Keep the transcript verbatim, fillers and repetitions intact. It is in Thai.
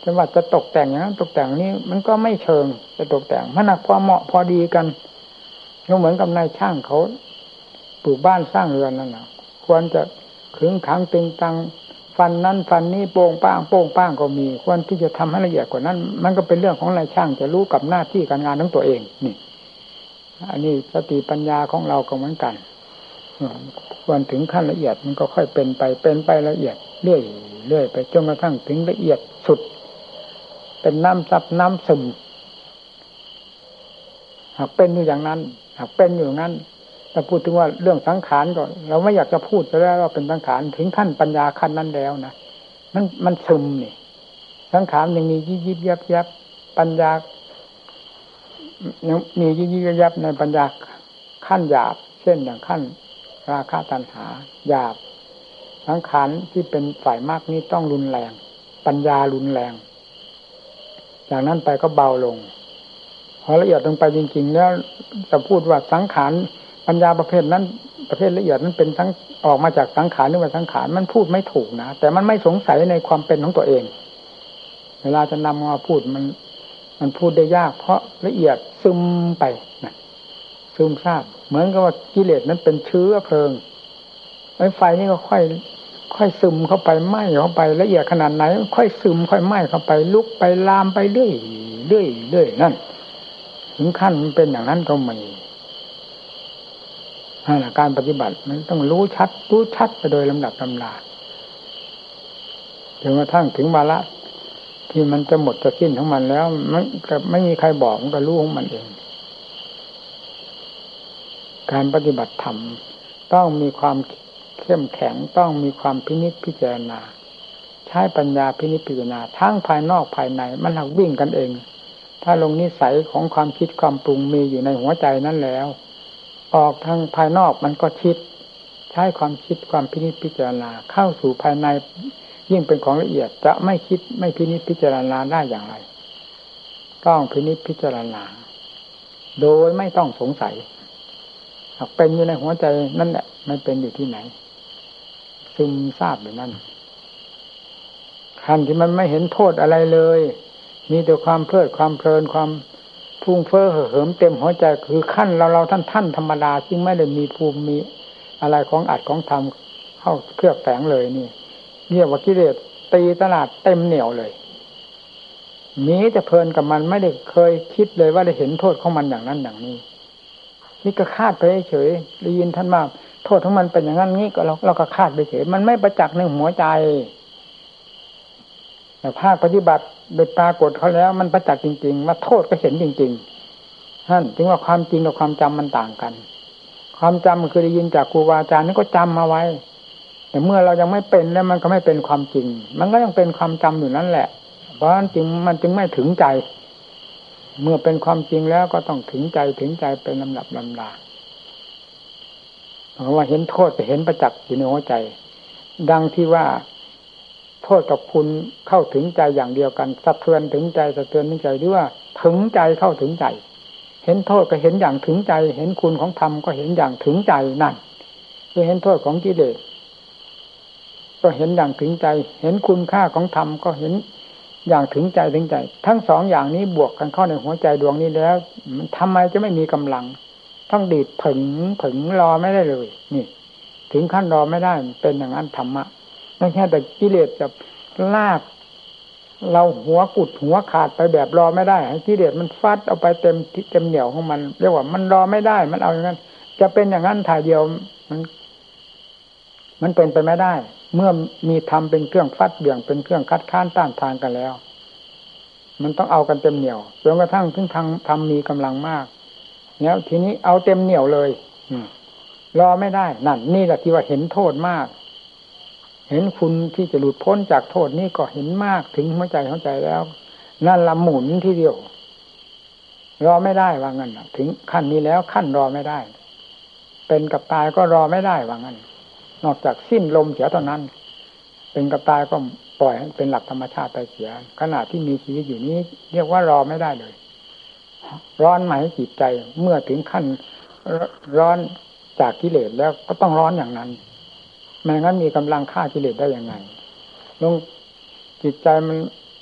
แต่ว่าจะตกแต่งอย่างนั้นตกแต่งนี้มันก็ไม่เชิงจะตกแต่งมันหนักพอเหมาะพอดีกันก็เหมือนกับนายช่างเขาปลูกบ้านสร้างเรือนนั่นน่ะควรจะขึงขังตึงตังฟันนั้นฟันนี้โป่งป้างโป่งป้างก็มีควรที่จะทำให้ละเอียดกว่านั้นมันก็เป็นเรื่องของนายช่างจะรู้กับหน้าที่การงานของตัวเองนี่อันนี้สติปัญญาของเราก็เหมือนกันควรถึงขั้นละเอียดมันก็ค่อยเป็นไปเป็นไปละเอียดเรื่อยเรื่อยไปจนกระทั่งถึงละเอียดสุดเป็นน้ำซับน้ำซึมหากเป็นอยู่อย่างนั้นหากเป็นอยู่อย่างนั้นถ้าพูดถึงว่าเรื่องสังขารก็เราไม่อยากจะพูดแล้วว่าเป็นสังขารถึงขั้นปัญญาขั้นนั้นแล้วนะมันมันซึมนี่สังขารยังมียิบยิบยับยับปัญญายังมียิบยิบยับยับในปัญญาขั้นหยาบเช่นอย่างขั้นราคะตัณหาหยาบสังขารที่เป็นฝ่ายมากนี้ต้องรุนแรงปัญญารุนแรงจากนั้นไปก็เบาลงพอละเอียดลงไปจริงๆแล้วจะพูดว่าสังขารปัญญาประเภทนั้นประเภทละเอียดนั้นเป็นทั้งออกมาจากสังขารหรือว่าสังขารมันพูดไม่ถูกนะแต่มันไม่สงสัยในความเป็นของตัวเองเวลาจะนำมาพูดมันมันพูดได้ยากเพราะละเอียดซึมไปนะซึมซาบเหมือนกับว่ากิเลสนั้นเป็นเชื้อเพลิงไอ้ไฟนี่ก็ค่อยค่อยซึมเข้าไปไหม้เข้าไปละเอียดขนาดไหนค่อยซึมค่อยไหม้เข้าไปลุกไปลามไปเรื่อยเรื่อยเรื่อยนั่นถึงขั้นมันเป็นอย่างนั้นก็มีการปฏิบัติมันต้องรู้ชัดรู้ชัดไปโดยลำดับลำดาจนกระทั่งถึงวาระที่มันจะหมดจะสิ้นของมันแล้วมันก็ไม่มีใครบอกมันก็รู้ของมันเองการปฏิบัติธรรมต้องมีความเข้มแข็งต้องมีความพินิจพิจารณาใช้ปัญญาพินิจพิจารณาทั้งภายนอกภายในมันหักวิ่งกันเองถ้าลงนิสัยของความคิดความปรุงมีอยู่ในหัวใจนั้นแล้วออกทางภายนอกมันก็คิดใช้ความคิดความพินิจพิจารณาเข้าสู่ภายในยิ่งเป็นของละเอียดจะไม่คิดไม่พินิจพิจารณาได้อย่างไรต้องพินิจพิจารณาโดยไม่ต้องสงสัยหากเป็นอยู่ในหัวใจนั่นแหละไม่เป็นอยู่ที่ไหนซึมซาบอยู่นั่นขั้นที่มันไม่เห็นโทษอะไรเลยมีแต่ความเพลิดความเพลินความพุ่งเฟ้อเห่อเหิมเต็มหัวใจคือขั้นเราเราท่านท่านธรรมดาซึ่งไม่ได้มีภูมิมีอะไรของอัดของทำเข้าเคลือบแฝงเลยนี่เรียกว่ากิเลสตีตลาดเต็มเหนียวเลยมีแต่เพลินกับมันไม่ได้เคยคิดเลยว่าได้เห็นโทษของมันอย่างนั้นอย่างนี้นี่ก็คาดไปเฉยได้ยินท่านมาโทษของมันเป็นอย่างนั้นนี้ก็เราเราก็คาดไปเฉยมันไม่ประจักษ์ในหัวใจแต่ภาคปฏิบัติโดยปรากฏเขาแล้วมันประจักษ์จริงๆว่าโทษก็เห็นจริงๆท่านจึงว่าความจริงกับความจำมันต่างกันความจำมันคือได้ยินจากครูบาอาจารย์นี่ก็จำมาไว้แต่เมื่อเรายังไม่เป็นแล้วมันก็ไม่เป็นความจริงมันก็ยังเป็นความจำอยู่นั่นแหละเพราะฉะนั้นจึงมันจึงไม่ถึงใจเมื่อเป็นความจริงแล้วก็ต้องถึงใจถึงใจเป็นลำดับลำดาเพราะว่าเห็นโทษจะเห็นประจักษ์อยู่ในหัวใจดังที่ว่าโทษกับคุณเข้าถึงใจอย่างเดียวกันสะเทือนถึงใจสะเทือนถึงใจหรือว่าถึงใจเข้าถึงใจเห็นโทษก็เห็นอย่างถึงใจเห็นคุณของธรรมก็เห็นอย่างถึงใจนั่นคือเห็นโทษของกิเลสก็เห็นอย่างถึงใจเห็นคุณค่าของธรรมก็เห็นอย่างถึงใจถึงใจทั้งสองอย่างนี้บวกกันเข้าในหัวใจดวงนี้แล้วมันทำไมจะไม่มีกำลังต้องดีดผึ่งผึ่งรอไม่ได้เลยนี่ถึงขั้นรอไม่ได้เป็นอย่างนั้นธรรมะไม่แค่แต่กิเลสจะลากเราหัวกุดหัวขาดไปแบบรอไม่ได้ให้กิเลสมันฟัดเอาไปเต็มเต็มเหนียวของมันเรียกว่ามันรอไม่ได้มันเอาอย่างนั้นจะเป็นอย่างนั้นถ่ายเดียวมันมันเป็นไปไม่ได้เมื่อมีธรรมเป็นเครื่องฟัดเบี่ยงเป็นเครื่องคัดค้านต้านทานกันแล้วมันต้องเอากันเต็มเหนียวจนกระทั่งถึงทางธรรมมีกำลังมากแล้วทีนี้เอาเต็มเหนียวเลยรอไม่ได้นั่นนี่แหละที่ว่าเห็นโทษมากเห็นคุณที่จะหลุดพ้นจากโทษนี่ก็เห็นมากถึงหัวใจเข้าใจแล้วนั่นละหมุนทีเดียวรอไม่ได้ว่างั้นถึงขั้นนี้แล้วขั้นรอไม่ได้เป็นกับตายก็รอไม่ได้ว่างั้นนอกจากสิ้นลมเสียเท่านั้นเป็นกับตายก็ปล่อยให้เป็นหลักธรรมชาติไปเสียขณะที่มีชีวิตอยู่นี้เรียกว่ารอไม่ได้เลยร้อนไหมจิตใจเมื่อถึงขั้นร้อนจากกิเลสแล้วก็ต้องร้อนอย่างนั้นไม่งั้นมีกำลังฆ่ากิเลสได้ยังไงลงจิตใจมัน